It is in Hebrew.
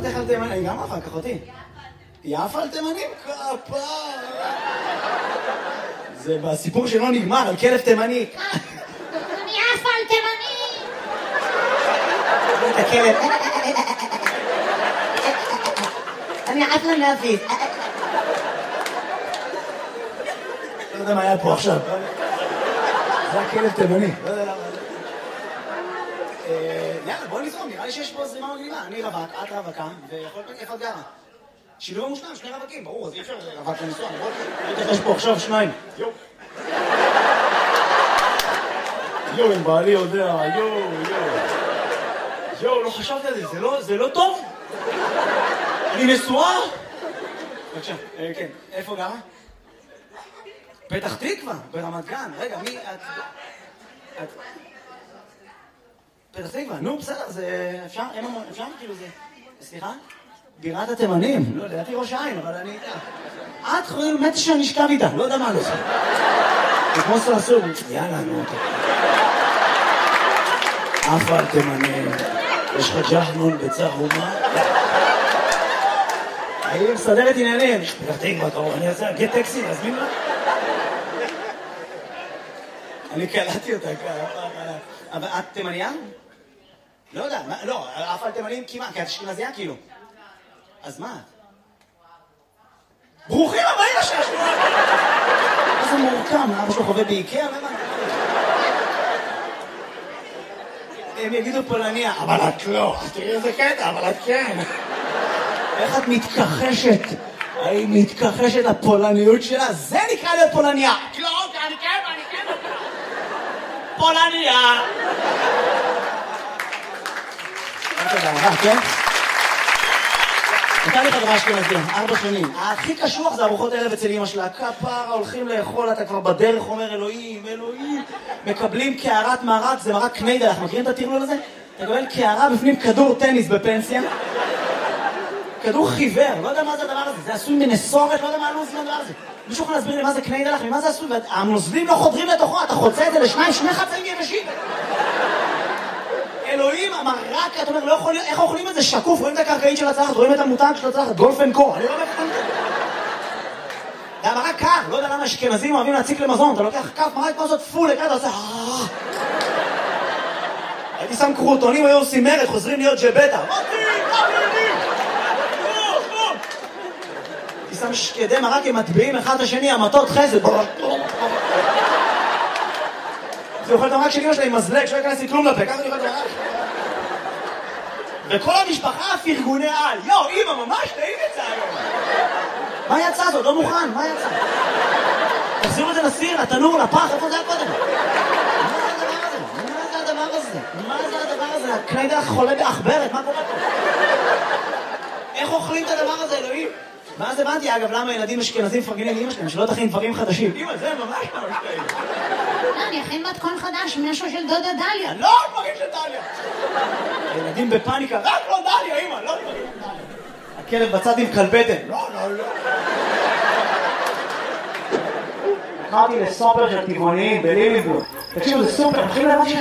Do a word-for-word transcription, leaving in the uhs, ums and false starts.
שמעתך על תימנים? אני גם אחר כך אותי. יפה על תימנים? כפה. זה בסיפור שלא נגמר, על כלב תימני. אני יפה על תימנים! את הכלב. אני עפה מהפיס. לא יודע מה היה פה עכשיו. זה הכלב תימני. לא יודע למה. יאללה, בוא נזרום, נראה לי שיש פה זרימה מגניבה. אני רווק, את רווקה, ויכול להיות איפה את גרה. שילוב מושלם, שני רווקים, ברור, אז אי אפשר רווק לנסוע. בוא יש פה עכשיו שניים. יו. יו, אם בעלי יודע, יו, יו. יו, לא חשבתי על זה, זה לא טוב? אני נשואה? בבקשה, כן, איפה גרה? פתח תקווה, ברמת גן. רגע, מי את... את... פתח תקווה, נו בסדר, זה אפשר, אפשר כאילו זה, סליחה? בירת התימנים, לא, לדעתי ראש העין, אבל אני איתה. את חייל מתי שאני אשכב איתה, לא יודע מה לא עושה. זה כמו סרסור, יאללה, נו אותה. אף על תימנים, יש לך ג'חנון בצהומה? אני מסדרת עניינים, פתח תקווה, קרוב, אני אעשה, גט טקסי, להזמין לה? אני קלטתי אותה, אבל את תימניה? לא יודע, לא, אף על תימנים כמעט, כי את אשכנזייה כאילו. אז מה את? ברוכים הבאים לשש! מה זה מורכב? אבא שלו חווה באיקאה? מה? הם יגידו פולניה, אבל את לא. תראי איזה קטע, אבל את כן. איך את מתכחשת? היא מתכחשת לפולניות שלה? זה נקרא להיות פולניה. לא, אני כן, אני כן. פולניה. כן? נתן לי חברה אשכנזיה, ארבע שנים. הכי קשוח זה ארוחות ערב אצל אמא שלה. כפרה, הולכים לאכול, אתה כבר בדרך אומר אלוהים, אלוהים. מקבלים קערת מרק, זה מרק קניידל. אנחנו מכירים את הטרלול הזה? אתה מקבל קערה בפנים כדור טניס בפנסיה. כדור חיוור, לא יודע מה זה הדבר הזה. זה עשוי מנסורת, לא יודע מה הלוז מהדבר הזה. מישהו יכול להסביר לי מה זה קניידל, ממה זה עשוי? והנוזלים לא חודרים לתוכו, אתה חוצה את זה לשניים, שני חצאים יבשים. אלוהים, המרק, אתה אומר, לא יכול... איך אוכלים את זה שקוף? רואים את הקרקעית של הצלחת, רואים את המותג של הצלחת, גולפן קור. אני לא יודע איך אתה... זה המרק קר, לא יודע למה אשכנזים אוהבים להציק למזון. אתה לוקח כף מרק כמו זאת פול, אתה עושה... הייתי שם קרוטונים, היו עושים מרד, חוזרים להיות ג'בטה. הייתי שם שקדי מרק, הם מטביעים אחד לשני, המטות חסד. זה אוכל את המרק של אמא שלה עם מזלג, שלא ייכנס לי כלום לפה, ככה אני אוכל את המרק. וכל המשפחה פרגוני על. יו, אמא, ממש טעים את זה היום. מה יצא זאת? לא מוכן, מה יצא? תחזירו את זה לסיר, לתנור, לפח, איפה זה היה קודם? מה זה הדבר הזה? מה זה הדבר הזה? הקניידל חולה באחברת, מה קורה פה? איך אוכלים את הדבר הזה, אלוהים? ואז הבנתי, אגב, למה ילדים אשכנזים מפרגנים לאמא שלהם, שלא תכין דברים חדשים. אמא, זה ממש ממש טעים. לא, אני אכין מתכון חדש, משהו של דודה דליה. לא, דברים של דליה. ילדים בפאניקה, רק לא דליה, אמא, לא דברים של דליה. הכלב בצד עם כלבטן. לא, לא, לא. קראתי לסופר של טבעוניים בליליבורג. תקשיבו, זה סופר, תקשיבו למה שיש